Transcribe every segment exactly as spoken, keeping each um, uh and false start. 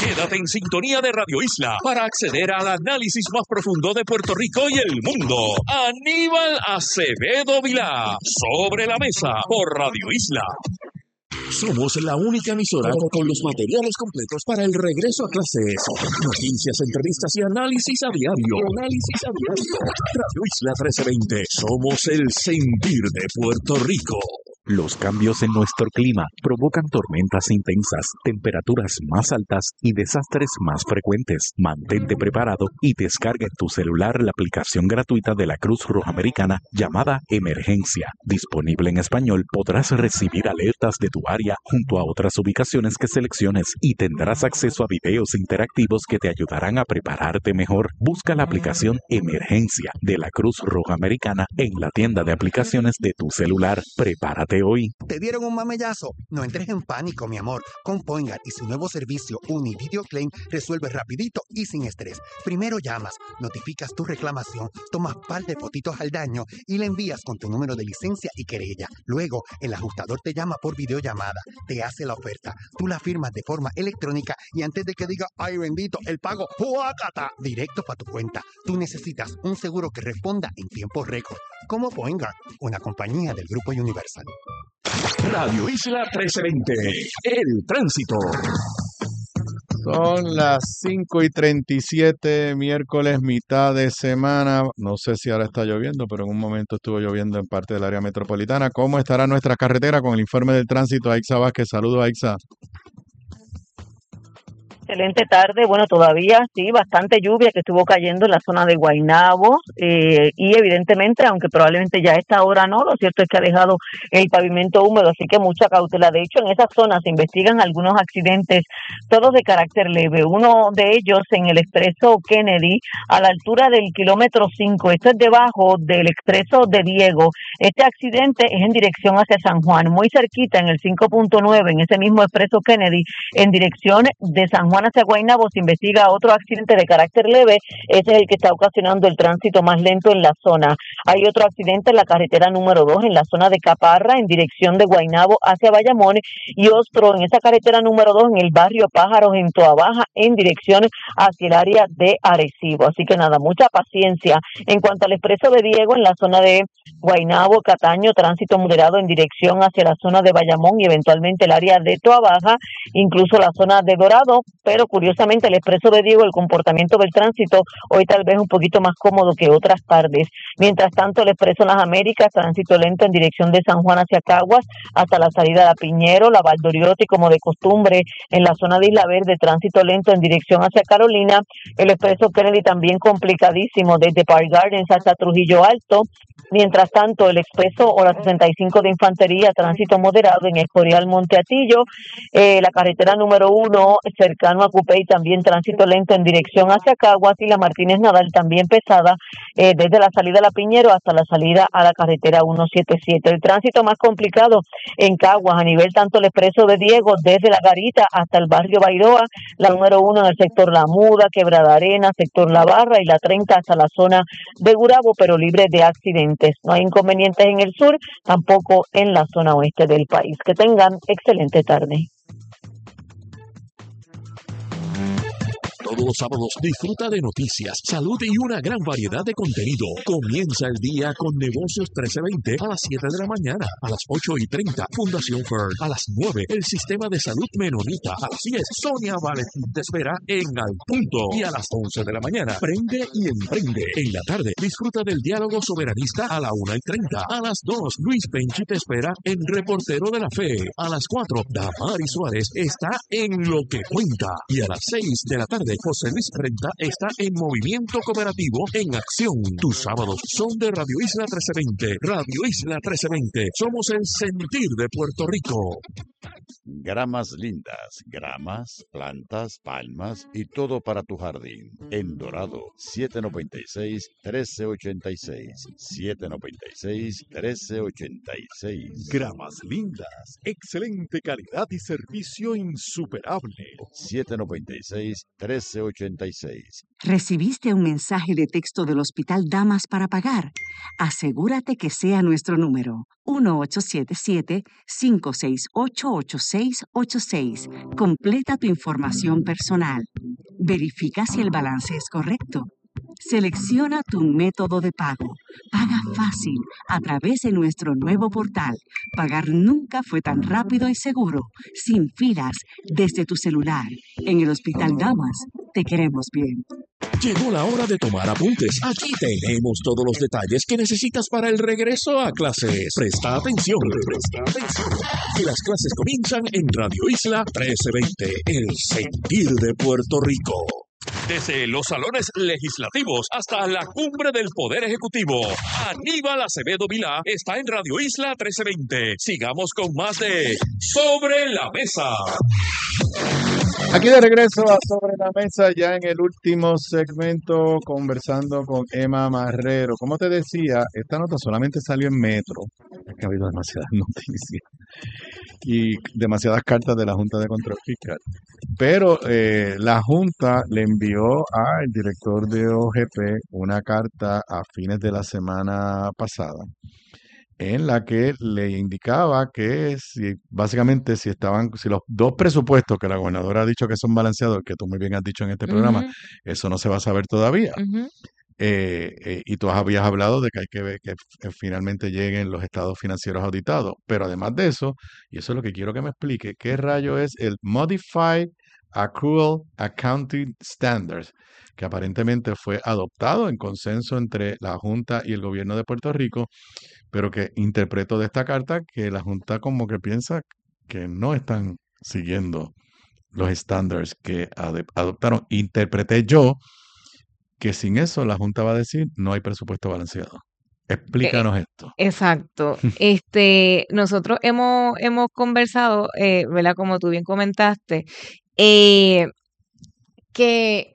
Quédate en sintonía de Radio Isla para acceder al análisis más profundo de Puerto Rico y el mundo. Aníbal Acevedo Vilá, Sobre la Mesa, por Radio Isla. Somos la única emisora con los materiales completos para el regreso a clases. Noticias, entrevistas y análisis a diario. Análisis a diario. Radio Isla trece veinte. Somos el sentir de Puerto Rico. Los cambios en nuestro clima provocan tormentas intensas, temperaturas más altas y desastres más frecuentes. Mantente preparado y descarga en tu celular la aplicación gratuita de la Cruz Roja Americana llamada Emergencia. Disponible en español, podrás recibir alertas de tu área junto a otras ubicaciones que selecciones y tendrás acceso a videos interactivos que te ayudarán a prepararte mejor. Busca la aplicación Emergencia de la Cruz Roja Americana en la tienda de aplicaciones de tu celular. Prepárate hoy. ¿Te dieron un mamellazo? No entres en pánico, mi amor. Con Poingar y su nuevo servicio Univideo Claim resuelve rapidito y sin estrés. Primero llamas, notificas tu reclamación, tomas par de fotitos al daño y le envías con tu número de licencia y querella. Luego, el ajustador te llama por videollamada, te hace la oferta, tú la firmas de forma electrónica y antes de que diga, ay bendito, el pago, ¡juácata!, directo para tu cuenta. Tú necesitas un seguro que responda en tiempo récord. Como Poingar, una compañía del Grupo Universal. Radio Isla trece veinte, el tránsito. Son las cinco y treinta y siete, miércoles, mitad de semana. No sé si ahora está lloviendo, pero en un momento estuvo lloviendo en parte del área metropolitana. ¿Cómo estará nuestra carretera? Con el informe del tránsito, Aixa Vázquez. Saludos, Aixa. Excelente tarde, bueno, todavía sí, bastante lluvia que estuvo cayendo en la zona de Guaynabo eh, y evidentemente, aunque probablemente ya a esta hora no, lo cierto es que ha dejado el pavimento húmedo, así que mucha cautela. De hecho, en esa zona se investigan algunos accidentes, todos de carácter leve. Uno de ellos en el expreso Kennedy, a la altura del kilómetro cinco, esto es debajo del expreso de Diego. Este accidente es en dirección hacia San Juan, muy cerquita en el cinco punto nueve, en ese mismo expreso Kennedy, en dirección de San Juan hacia Guaynabo se investiga otro accidente de carácter leve, ese es el que está ocasionando el tránsito más lento en la zona. Hay otro accidente en la carretera número dos, en la zona de Caparra, en dirección de Guaynabo hacia Bayamón, y otro en esa carretera número dos, en el barrio Pájaros, en Toabaja, en dirección hacia el área de Arecibo. Así que nada, mucha paciencia. En cuanto al expreso de Diego, en la zona de Guaynabo, Cataño, tránsito moderado en dirección hacia la zona de Bayamón y eventualmente el área de Toabaja, incluso la zona de Dorado, pero curiosamente el expreso de Diego, el comportamiento del tránsito hoy tal vez un poquito más cómodo que otras tardes. Mientras tanto, el expreso Las Américas, tránsito lento en dirección de San Juan hacia Caguas, hasta la salida de La Piñero, la Valdoriotti, como de costumbre, en la zona de Isla Verde, tránsito lento en dirección hacia Carolina. El expreso Kennedy también complicadísimo desde Park Gardens hasta Trujillo Alto. Mientras tanto, el expreso o la sesenta y cinco de Infantería, tránsito moderado en Escorial Monteatillo, eh, la carretera número uno, cercano a Cupey, también tránsito lento en dirección hacia Caguas, y la Martínez Nadal también pesada, eh, desde la salida a La Piñero hasta la salida a la carretera ciento setenta y siete. El tránsito más complicado en Caguas, a nivel tanto el expreso de Diego, desde La Garita hasta el barrio Bairoa, la número uno en el sector La Muda, Quebrada Arena, sector La Barra, y la treinta hasta la zona de Gurabo, pero libre de accidentes. No hay inconvenientes en el sur, tampoco en la zona oeste del país. Que tengan excelente tarde. Todos los sábados disfruta de noticias, salud y una gran variedad de contenido. Comienza el día con Negocios trece veinte a las siete de la mañana. A las ocho y treinta, Fundación Fern. A las nueve, el Sistema de Salud Menonita. A las diez, Sonia Valentín te espera en Al Punto. Y a las once de la mañana, Prende y Emprende. En la tarde, disfruta del diálogo soberanista a la una y treinta. A las dos, Luis Penchi te espera en Reportero de la Fe. A las cuatro, Damari Suárez está en Lo que Cuenta. Y a las seis de la tarde, José Luis Renta está en Movimiento Cooperativo en Acción. Tus sábados son de Radio Isla trece veinte. Radio Isla trece veinte. Somos el sentir de Puerto Rico. Gramas lindas, gramas, plantas, palmas y todo para tu jardín. En Dorado, siete noventa y seis, trece ochenta y seis. siete noventa y seis, trece ochenta y seis. Gramas lindas, excelente calidad y servicio insuperable. siete noventa y seis, trece trece ochenta y seis. ¿Recibiste un mensaje de texto del Hospital Damas para pagar? Asegúrate que sea nuestro número, uno ocho siete siete, cinco seis ocho, ocho seis ocho seis. Completa tu información personal. Verifica si el balance es correcto. Selecciona tu método de pago. Paga fácil a través de nuestro nuevo portal. Pagar nunca fue tan rápido y seguro, sin filas, desde tu celular. En el Hospital Damas, te queremos bien. Llegó la hora de tomar apuntes. Aquí tenemos todos los detalles que necesitas para el regreso a clases. Presta atención, presta atención. Que las clases comienzan en Radio Isla trece veinte, el sentir de Puerto Rico. Desde los salones legislativos hasta la cumbre del Poder Ejecutivo, Aníbal Acevedo Vilá está en Radio Isla trece veinte. Sigamos con más de Sobre la Mesa. Aquí de regreso a Sobre la Mesa, ya en el último segmento, conversando con Emma Marrero. Como te decía, esta nota solamente salió en Metro. Es que ha habido demasiadas noticias y demasiadas cartas de la Junta de Control Fiscal. Pero eh, la Junta le envió al director de O G P una carta a fines de la semana pasada, en la que le indicaba que si básicamente si estaban, si los dos presupuestos que la gobernadora ha dicho que son balanceados, que tú muy bien has dicho en este programa, Ujú, eso no se va a saber todavía. ujú. Eh, eh, y tú habías hablado de que hay que ver que f- finalmente lleguen los estados financieros auditados. Pero además de eso, y eso es lo que quiero que me explique, ¿qué rayo es el Modified Accrual Accounting Standards? Que aparentemente fue adoptado en consenso entre la Junta y el gobierno de Puerto Rico, pero que interpreto de esta carta que la Junta como que piensa que no están siguiendo los estándares que ade- adoptaron. Interpreté yo que sin eso la Junta va a decir no hay presupuesto balanceado. Eh, Explícanos esto. exacto. Este, nosotros hemos, hemos conversado, eh, ¿verdad? Como tú bien comentaste, eh, que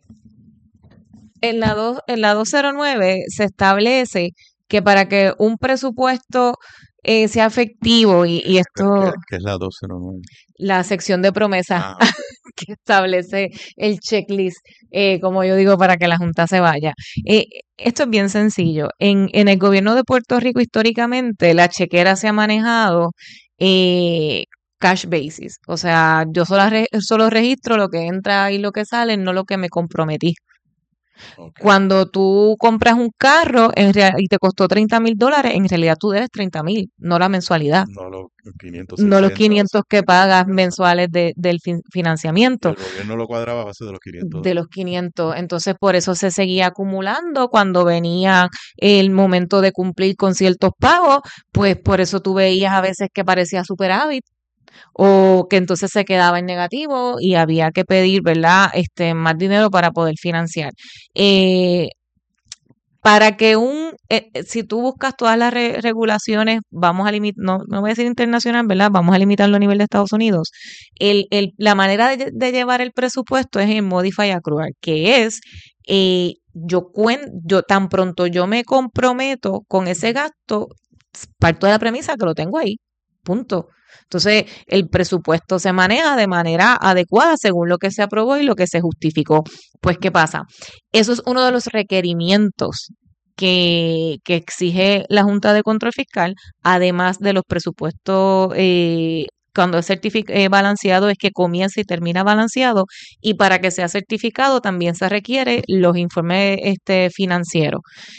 en la dos, en la doscientos nueve se establece que para que un presupuesto eh, sea efectivo, y, y ¿Qué, esto, qué es la doscientos nueve? la sección de promesas Ah, ok. que establece el checklist, eh, como yo digo, para que la Junta se vaya. Eh, esto es bien sencillo. En, en el gobierno de Puerto Rico, históricamente, la chequera se ha manejado eh, cash basis. O sea, yo solo, re- solo registro lo que entra y lo que sale, no lo que me comprometí. Ok. Cuando tú compras un carro en real- y te costó treinta mil dólares, en realidad tú debes treinta mil, no la mensualidad, No los quinientos, no los seiscientos, quinientos que pagas ¿verdad? mensuales de, del fin- Y financiamiento. el gobierno lo cuadraba a base de los quinientos. De los quinientos. Entonces, por eso se seguía acumulando cuando venía el momento de cumplir con ciertos pagos, pues por eso tú veías a veces que parecía superávit o que entonces se quedaba en negativo y había que pedir, ¿verdad? Este, más dinero para poder financiar. Eh, para que un, eh, eh, si tú buscas todas las re- regulaciones, vamos a limitar, no, no voy a decir internacional, ¿verdad? Vamos a limitarlo a nivel de Estados Unidos. El, el, la manera de, lle- de llevar el presupuesto es en Modify Accrual, que es, eh, yo, cuen, yo tan pronto yo me comprometo con ese gasto, parto de la premisa que lo tengo ahí, punto. Entonces, el presupuesto se maneja de manera adecuada según lo que se aprobó y lo que se justificó. Pues, ¿qué pasa? Eso es uno de los requerimientos que, que exige la Junta de Control Fiscal, además de los presupuestos. Eh, cuando es certific- eh, balanceado es que comienza y termina balanceado, y para que sea certificado también se requiere los informes este, financieros,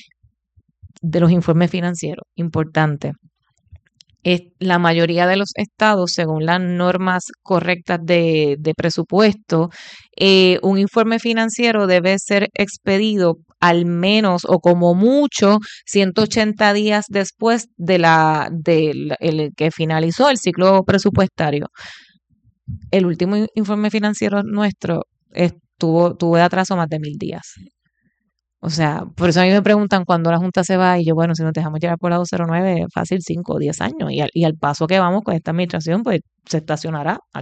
de los informes financieros, importante. Es, la mayoría de los estados, según las normas correctas de, de presupuesto, eh, un informe financiero debe ser expedido al menos o como mucho ciento ochenta días después de la del el que finalizó el ciclo presupuestario. El último in- informe financiero nuestro estuvo tuvo de atraso más de mil días. O sea, por eso a mí me preguntan cuándo la Junta se va, y yo, bueno, si nos dejamos llevar por la doscientos nueve, fácil cinco o diez años, y al, y al paso que vamos con esta administración, pues se estacionará aquí,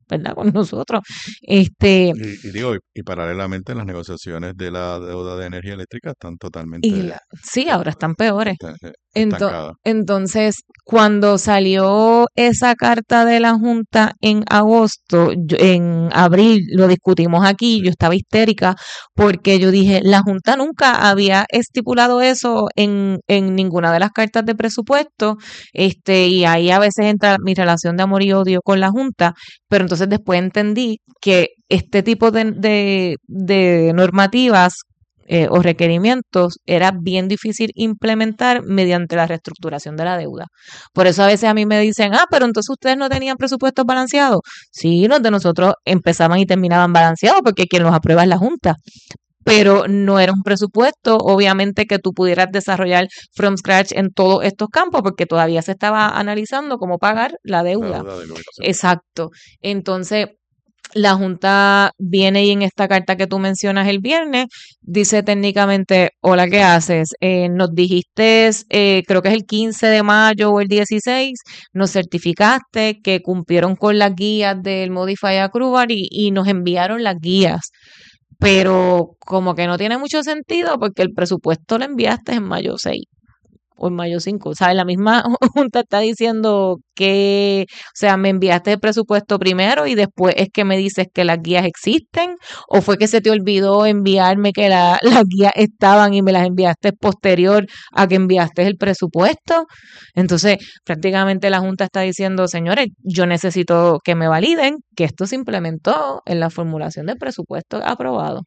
¿verdad? Con nosotros. Este, Y, y digo, y, y paralelamente las negociaciones de la deuda de energía eléctrica están y totalmente la, sí, eh, ahora están peores. esta- eh, Ento- estancadas. entonces, cuando salió esa carta de la Junta en agosto, yo- en abril, lo discutimos aquí, yo estaba histérica porque yo dije, la Junta nunca había estipulado eso en, en ninguna de las cartas de presupuesto, este, y ahí a veces entra mi relación de amor y odio con la Junta, pero entonces después entendí que este tipo de, de, de normativas eh, o requerimientos era bien difícil implementar mediante la reestructuración de la deuda. Por eso a veces a mí me dicen, ah, pero entonces ustedes no tenían presupuestos balanceados. Sí, los de nosotros empezaban y terminaban balanceados porque quien los aprueba es la Junta. Pero no era un presupuesto, obviamente, que tú pudieras desarrollar from scratch en todos estos campos, porque todavía se estaba analizando cómo pagar la La deuda. deuda del gobierno central. Exacto. Entonces, la Junta viene y en esta carta que tú mencionas el viernes, dice técnicamente, hola, ¿qué haces? Eh, nos dijiste, eh, creo que es el quince de mayo o el dieciséis, nos certificaste que cumplieron con las guías del Modify Accrual y, y nos enviaron las guías. Pero como que no tiene mucho sentido porque el presupuesto lo enviaste en mayo seis o en mayo cinco. ¿Sabes? La misma Junta está diciendo que, o sea, me enviaste el presupuesto primero y después es que me dices que las guías existen, o fue que se te olvidó enviarme que la- las guías estaban y me las enviaste posterior a que enviaste el presupuesto. Entonces, prácticamente la Junta está diciendo, señores, yo necesito que me validen que esto se implementó en la formulación del presupuesto aprobado.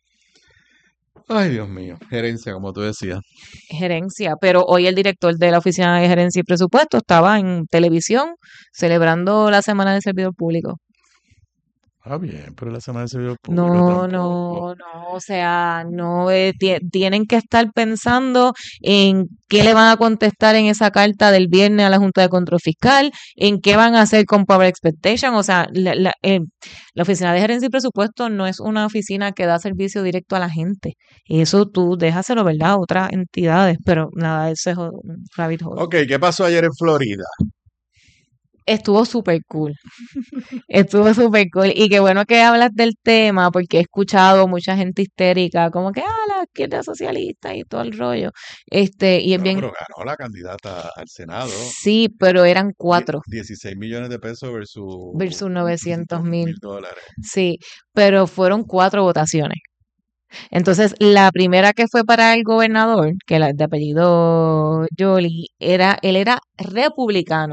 Ay, Dios mío, gerencia, como tú decías. Gerencia, pero hoy el director de la Oficina de Gerencia y Presupuesto estaba en televisión celebrando la Semana del Servidor Público. Ah, bien, pero la Semana del Servidor Público No, tampoco. no, no, o sea, no eh, tie- tienen que estar pensando en qué le van a contestar en esa carta del viernes a la Junta de Control Fiscal, en qué van a hacer con Power Expectation, o sea, la, la, eh, la Oficina de Gerencia y Presupuesto no es una oficina que da servicio directo a la gente, eso tú déjaselo, ¿verdad?, a otras entidades, pero nada, eso es un rabbit hole. Ok, ¿qué pasó ayer en Florida? Estuvo súper cool. Estuvo súper cool. Y qué bueno que hablas del tema, porque he escuchado mucha gente histérica, como que, ah, la izquierda socialista y todo el rollo. Este, y es Bueno, bien, pero ganó la candidata al Senado. sí, pero eran Die- cuatro dieciséis millones de pesos versus versus novecientos mil mil. dólares. Sí, pero fueron cuatro votaciones. Entonces, la primera que fue para el gobernador, que la de apellido Jolie, era, él era republicano.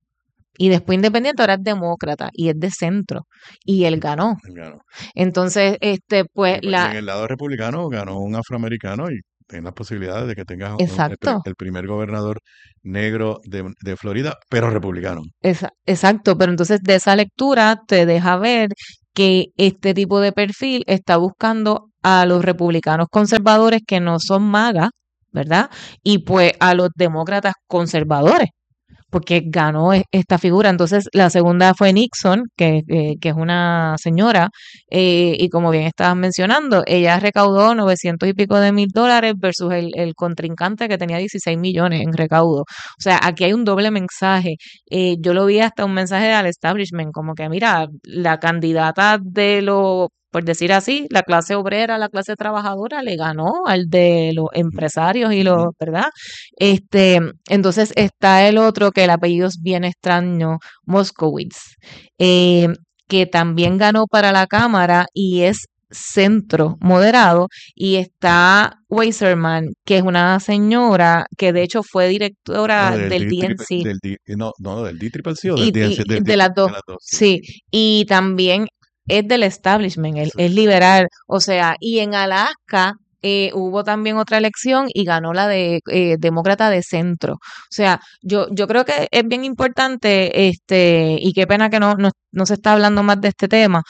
Y después independiente, ahora es demócrata y es de centro. Y él ganó. Él ganó. Entonces, este, Y, pues pues, y la, en el lado republicano ganó un afroamericano y tiene las posibilidades de que tengas un- el, pri- exacto, el primer gobernador negro de, de Florida, pero republicano. esa- exacto. Pero entonces de esa lectura te deja ver que este tipo de perfil está buscando a los republicanos conservadores que no son magas, ¿verdad? Y pues a los demócratas conservadores, porque ganó e- esta figura. Entonces, la segunda fue Nixon, que, eh, que es una señora, eh, y como bien estabas mencionando, ella recaudó novecientos y pico de mil dólares versus el, el contrincante que tenía dieciséis millones en recaudo. O sea, aquí hay un doble mensaje. Eh, yo lo vi hasta un mensaje al establishment, como que, mira, la candidata de los, por decir así, la clase obrera, la clase trabajadora, le ganó al de los empresarios y los, Ujú. ¿verdad? Este, entonces está el otro que el apellido es bien extraño, Moskowitz, eh, que también ganó para la Cámara y es centro moderado, y está Weiserman, que es una señora que de hecho fue Bueno, directora del del D triple, D N C del D, no, no, del D triple C o del y, D N C, y del D, de las dos, de las dos, sí, sí, sí. y también es del establishment, él Eso es es. liberal, o sea, y en Alaska eh, hubo también otra elección y ganó la de eh, demócrata de centro. O sea, yo, yo creo que es bien importante, este, y qué pena que no, no, no se está hablando más de este tema,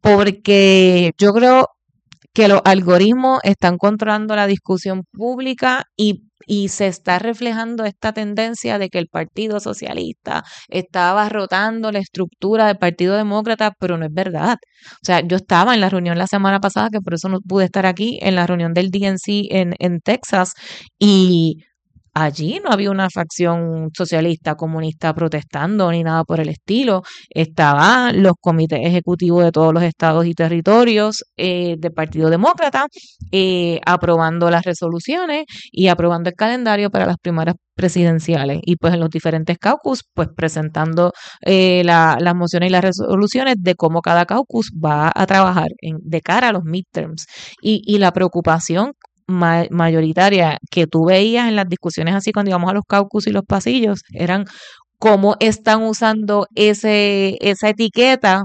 porque yo creo que los algoritmos están controlando la discusión pública y, y se está reflejando esta tendencia de que el Partido Socialista estaba rotando la estructura del Partido Demócrata, pero no es verdad. O sea, yo estaba en la reunión la semana pasada, que por eso no pude estar aquí, en la reunión del D N C en, en Texas, y allí no había una facción socialista, comunista protestando ni nada por el estilo. Estaban los comités ejecutivos de todos los estados y territorios eh, del Partido Demócrata eh, aprobando las resoluciones y aprobando el calendario para las primarias presidenciales. Y pues en los diferentes caucus, pues presentando eh, la, las mociones y las resoluciones de cómo cada caucus va a trabajar en, de cara a los midterms. Y, y la preocupación ma mayoritaria que tú veías en las discusiones así cuando íbamos a los caucus y los pasillos eran cómo están usando ese esa etiqueta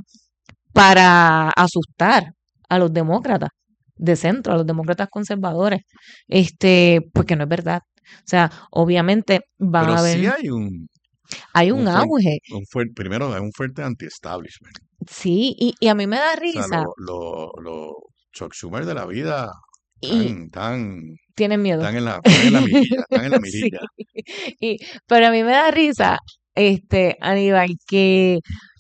para asustar a los demócratas de centro, a los demócratas conservadores, este, porque no es verdad. O sea, obviamente van Pero a haber sí hay un, hay un, un auge. Un fuerte, primero, hay un fuerte anti-establishment. Sí, y, y a mí me da O sea, risa. los lo, lo Chuck Schumer de la vida Y están, están, tienen miedo. están en la, están en la mirilla, están en la Sí. mirilla. Y, pero a mí me da risa, este, Aníbal, que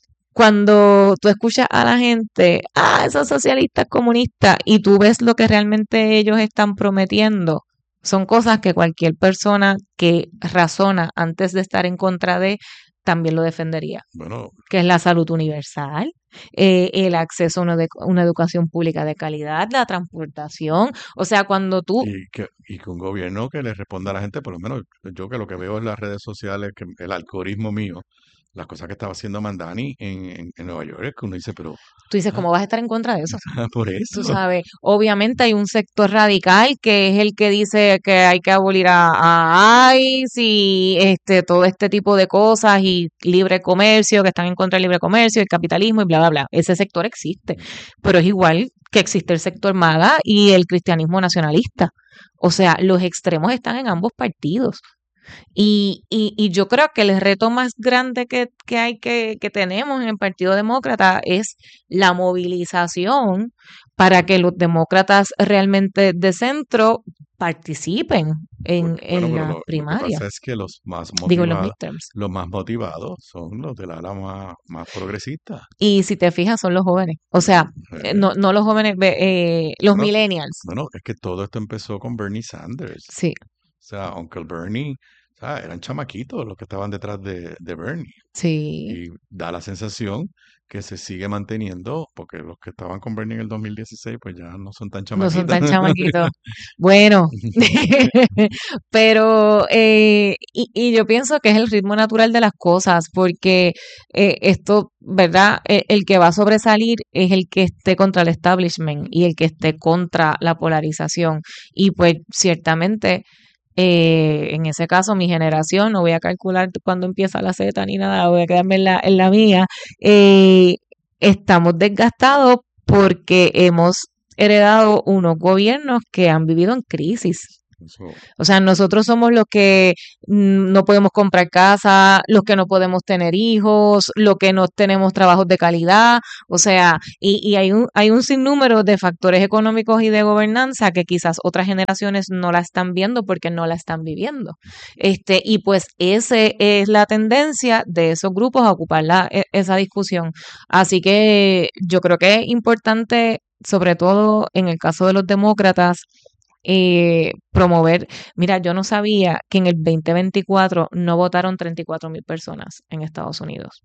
cuando tú escuchas a la gente, ah, esos socialistas comunistas, y tú ves lo que realmente ellos están prometiendo, son cosas que cualquier persona que razona antes de estar en contra de, también lo defendería, Bueno, que es la salud universal, eh, el acceso a una, de- una educación pública de calidad, la transportación, o sea, cuando tú, y que, y que un gobierno que le responda a la gente, por lo menos yo que lo que veo en las redes sociales, que el algoritmo mío, las cosas que estaba haciendo Mandani en, en, en Nueva York, es que uno dice, pero tú dices, ah, ¿cómo vas a estar en contra de eso? ah, por Tú eso. sabes, obviamente hay un sector radical que es el que dice que hay que abolir a, a ICE y este, todo este tipo de cosas y libre comercio, que están en contra del libre comercio, el capitalismo y bla, bla, bla. Ese sector existe, pero es igual que existe el sector MAGA y el cristianismo nacionalista. O sea, los extremos están en ambos partidos. Y, y, y yo creo que el reto más grande que, que hay que, que tenemos en el Partido Demócrata es la movilización para que los demócratas realmente de centro participen en, Porque, bueno, en pero las lo, lo que primarias, pasa es que los más digo en los motivados, midterms. los más motivados son los del ala más, más progresista. Y si te fijas, son los jóvenes. O sea, eh, Eh, no, no los jóvenes, ve- eh, los bueno, millennials. bueno, es que todo esto empezó con Bernie Sanders. Sí, O sea, Uncle Bernie, o sea, eran chamaquitos los que estaban detrás de, de Bernie. sí. Y da la sensación que se sigue manteniendo, porque los que estaban con Bernie en el dos mil dieciséis, pues ya no son tan No son chamaquitos. tan chamaquitos. Bueno, pero eh, y, y yo pienso que es el ritmo natural de las cosas, porque eh, esto, ¿verdad? E- El, que va a sobresalir es el que esté contra el establishment y el que esté contra la polarización. Y pues ciertamente, eh, en ese caso, mi generación, no voy a calcular cuándo empieza la Z ni nada, voy a quedarme en la, en la mía, eh, estamos desgastados porque hemos heredado unos gobiernos que han vivido en crisis. Eso, O sea, nosotros somos los que mm, no podemos comprar casa, los que no podemos tener hijos, los que no tenemos trabajos de calidad. O sea, y, y hay un, hay un sinnúmero de factores económicos y de gobernanza que quizás otras generaciones no la están viendo porque no la están viviendo. Este, y pues esa es la tendencia de esos grupos a ocupar la, e- esa discusión. Así que yo creo que es importante, sobre todo en el caso de los demócratas, eh, promover. Mira, yo no sabía que en el veinte veinticuatro no votaron treinta y cuatro mil personas en Estados Unidos.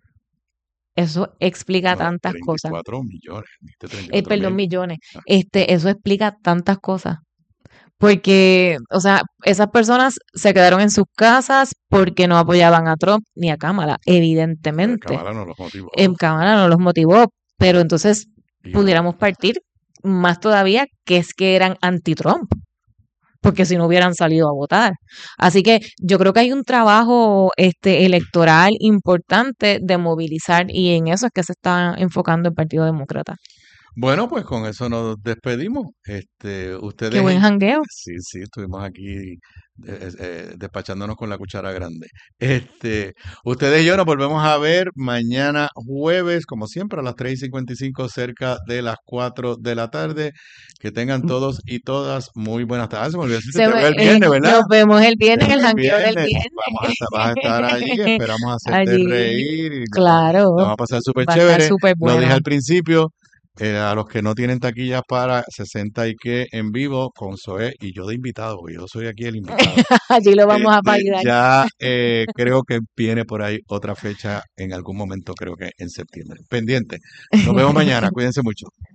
Eso explica no, tantas treinta y cosas. cuatro millones, dijiste Eh, treinta y cuatro perdón, mil. millones. Ah, Este, eso explica tantas cosas. Porque, o sea, esas personas se quedaron en sus casas porque no apoyaban a Trump ni a Kamala, eh, evidentemente. Kamala no los motivó. En Kamala no los motivó, pero entonces Y pudiéramos no, partir más todavía que es que eran anti-Trump, porque si no hubieran salido a votar. Así que yo creo que hay un trabajo este electoral importante de movilizar y en eso es que se está enfocando el Partido Demócrata. bueno, pues con eso nos despedimos. Este, Qué ustedes, buen y- jangueo. sí, sí, estuvimos aquí eh, eh, despachándonos con la cuchara grande. Este, ustedes y yo nos volvemos a ver mañana jueves, como siempre, a las tres y cincuenta y cinco, cerca de las cuatro de la tarde. Que tengan todos y todas muy buenas tardes. Se me olvidó decirte, Se te me- veo el eh, viernes, ¿verdad? nos vemos el Te viernes, el veo el jangueo del viernes. viernes. Vamos a estar, vas a estar allí, esperamos hacerte Allí, reír y la, va- la claro, vamos a pasar súper va a estar chévere. súper Lo dije bueno. al principio. Eh, a los que no tienen taquillas para sesenta y que en vivo con Zoé y yo de invitado, porque yo soy aquí el invitado. Allí lo vamos a Este, validar. ya eh, creo que viene por ahí otra fecha en algún momento, creo que en septiembre. Pendiente. Nos vemos mañana. Cuídense mucho.